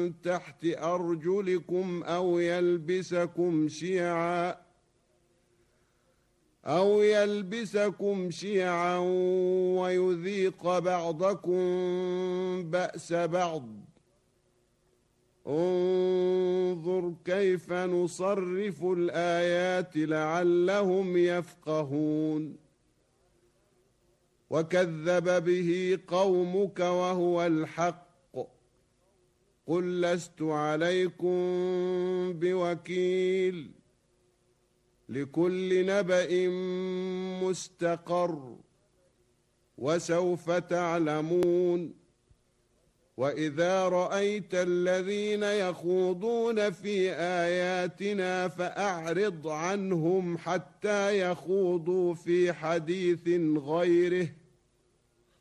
تحت أرجلكم أو يلبسكم شيعا ويذيق بعضكم بأس بعض. انظر كيف نصرف الآيات لعلهم يفقهون. وكذب به قومك وهو الحق قل لست عليكم بوكيل. لكل نبأ مستقر وسوف تعلمون. وإذا رأيت الذين يخوضون في آياتنا فأعرض عنهم حتى يخوضوا في حديث غيره